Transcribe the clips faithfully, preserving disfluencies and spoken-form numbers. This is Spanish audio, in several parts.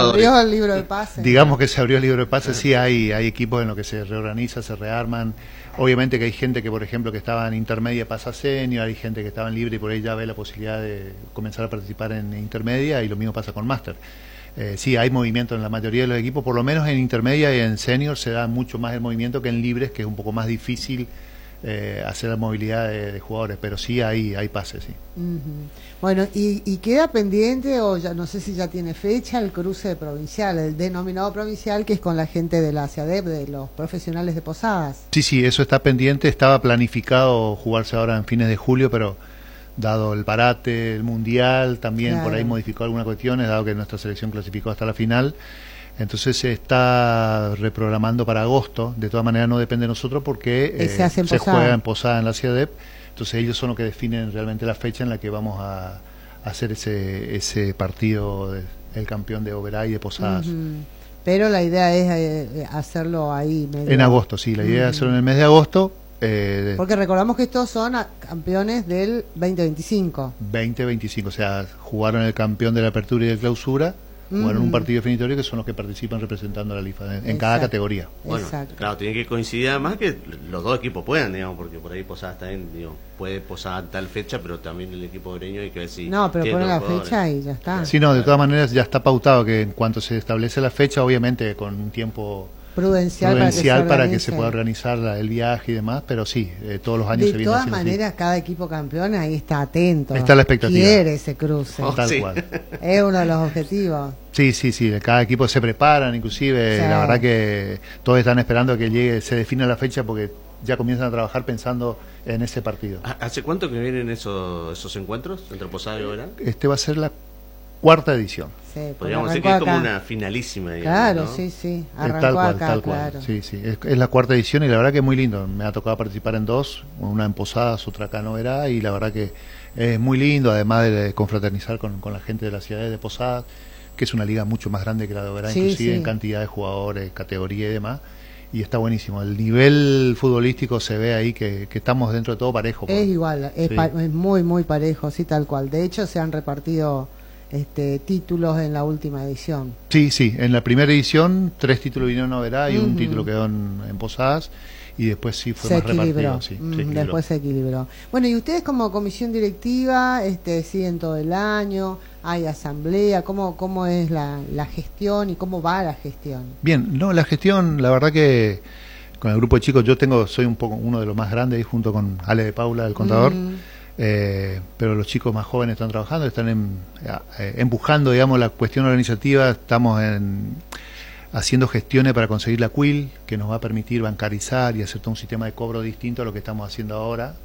jugadores. abrió el libro de pases. Digamos que se abrió el libro de pases, sí, hay, hay equipos en los que se reorganiza, se rearman. Obviamente que hay gente que, por ejemplo, que estaba en intermedia pasa a senior, hay gente que estaba en libre y por ahí ya ve la posibilidad de comenzar a participar en intermedia, y lo mismo pasa con máster. Eh, sí, hay movimiento en la mayoría de los equipos, por lo menos en intermedia y en senior se da mucho más el movimiento que en libres, que es un poco más difícil eh, hacer la movilidad de, de jugadores, pero sí hay, hay pases, sí. Uh-huh. Bueno, y, y queda pendiente, o ya no sé si ya tiene fecha, el cruce provincial, el denominado provincial, que es con la gente de la SIADEP, de los profesionales de Posadas. Sí, sí, eso está pendiente, estaba planificado jugarse ahora en fines de julio, pero dado el parate, el mundial, también claro. Por ahí modificó algunas cuestiones, dado que nuestra selección clasificó hasta la final, entonces se está reprogramando para agosto. De todas maneras no depende de nosotros porque eh, se, se juega en Posada en la SIADEP, entonces ellos son los que definen realmente la fecha en la que vamos a, a hacer ese ese partido del campeón de Oberá y de Posadas. Uh-huh. Pero la idea es eh, hacerlo ahí medio... en agosto, sí, la idea uh-huh. es hacerlo en el mes de agosto. Eh, Porque recordamos que estos son campeones del veinte veinticinco. veinte veinticinco, o sea, jugaron el campeón de la apertura y de clausura, jugaron mm. un partido definitorio, que son los que participan representando a la LIFA en, en cada categoría. Bueno, exacto. Claro, tiene que coincidir además que los dos equipos puedan, digamos, porque por ahí Posadas también, digo, puede Posadas tal fecha, pero también el equipo breño hay que ver si... No, pero pone la fecha y ya está. Sí, no, de todas maneras ya está pautado que en cuanto se establece la fecha, obviamente con un tiempo... prudencial, prudencial para, que para que se pueda organizar la, el viaje y demás, pero sí, eh, todos los años de se viene todas haciendo maneras así. Cada equipo campeón ahí está atento, está la expectativa, quiere ese cruce, oh, tal sí. cual es uno de los objetivos. Sí, sí, sí, cada equipo se preparan, inclusive, sí. La verdad que todos están esperando que llegue, se defina la fecha porque ya comienzan a trabajar pensando en ese partido. ¿Hace cuánto que vienen esos, esos encuentros entre Posada y Oberá? Este va a ser la cuarta edición. Sí, podríamos decir que acá. Es como una finalísima, digamos, claro, ¿no? sí, sí, arrancó tal cual, acá, tal claro. cual. Sí, sí, es, es la cuarta edición y la verdad que es muy lindo. Me ha tocado participar en dos, una en Posadas, otra acá en Oberá, y la verdad que es muy lindo, además de confraternizar con, con la gente de la ciudad de Posadas, que es una liga mucho más grande que la de Oberá, sí, inclusive sí. en cantidad de jugadores, categoría y demás. Y está buenísimo. El nivel futbolístico se ve ahí que, que estamos dentro de todo parejo. Es igual, es, sí. pa es muy, muy parejo, sí, tal cual. De hecho, se han repartido este, títulos en la última edición. Sí, sí. En la primera edición, tres títulos vinieron a Oberá y uh-huh. un título quedó en, en Posadas. Y después sí fue se más equilibró. repartido. Sí, mm, se equilibró. Después se equilibró. Bueno, y ustedes como comisión directiva este, siguen todo el año, hay asamblea, ¿cómo, cómo es la, la gestión y cómo va la gestión? Bien, no, la gestión, la verdad que con el grupo de chicos, yo tengo soy un poco uno de los más grandes ahí junto con Ale de Paula, el contador, mm. eh, pero los chicos más jóvenes están trabajando, están en, eh, empujando, digamos, la cuestión organizativa, estamos en... haciendo gestiones para conseguir la Q I L, que nos va a permitir bancarizar y hacer todo un sistema de cobro distinto a lo que estamos haciendo ahora,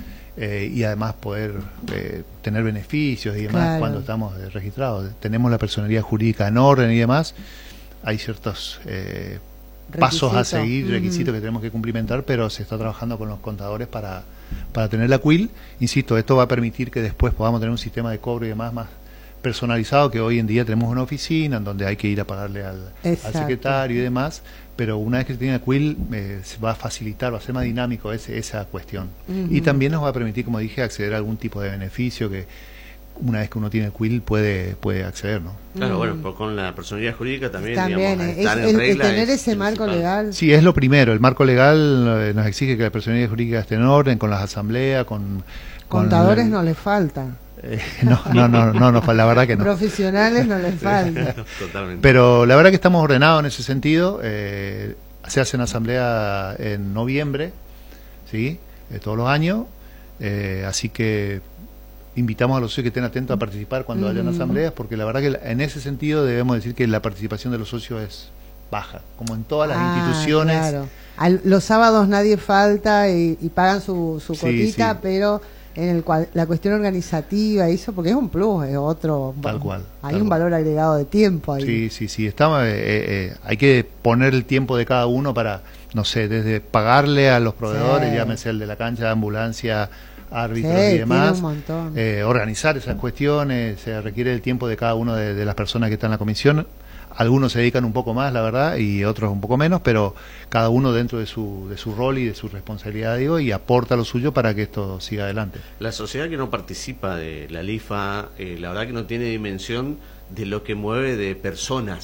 eh, y además poder eh, tener beneficios y demás claro. cuando estamos eh, registrados. Tenemos la personalidad jurídica en orden y demás, hay ciertos eh, pasos a seguir, requisitos uh-huh. que tenemos que cumplimentar, pero se está trabajando con los contadores para, para tener la Q I L. Insisto, esto va a permitir que después podamos tener un sistema de cobro y demás más personalizado, que hoy en día tenemos una oficina en donde hay que ir a pagarle al, al secretario y demás, pero una vez que se tiene la Q I L eh, se va a facilitar, va a ser más dinámico ese, esa cuestión. Uh-huh. Y también nos va a permitir, como dije, acceder a algún tipo de beneficio que una vez que uno tiene el Q I L puede, puede acceder, ¿no? Claro, uh-huh. bueno, pues con la personalidad jurídica también, también digamos, es, estar el, en regla el tener es ese marco principal. legal. Sí, es lo primero, el marco legal eh, nos exige que la personalidad jurídica esté en orden, con las asambleas, con... con Contadores el, no les faltan. Eh, no, no, no, no, no, la verdad que no. Profesionales no les falta. Totalmente. Pero la verdad que estamos ordenados en ese sentido. Eh, se hace una asamblea en noviembre, ¿sí? Eh, todos los años. Eh, así que invitamos a los socios que estén atentos a participar cuando mm. hayan asambleas, porque la verdad que en ese sentido debemos decir que la participación de los socios es baja, como en todas las ah, instituciones. Claro. Al, los sábados nadie falta y, y pagan su, su sí, cotita, sí. pero en el cual la cuestión organizativa, eso, porque es un plus, es otro. Tal cual. Hay tal un cual. valor agregado de tiempo ahí. Sí, sí, sí. Estamos, eh, eh, hay que poner el tiempo de cada uno para, no sé, desde pagarle a los proveedores, sí. llámese el de la cancha, ambulancia, árbitros sí, y demás, eh, organizar esas cuestiones, se requiere el tiempo de cada uno de, de las personas que están en la comisión. Algunos se dedican un poco más, la verdad, y otros un poco menos, pero cada uno dentro de su, de su rol y de su responsabilidad, digo, y aporta lo suyo para que esto siga adelante. La sociedad que no participa de la LIFA, eh, la verdad que no tiene dimensión de lo que mueve de personas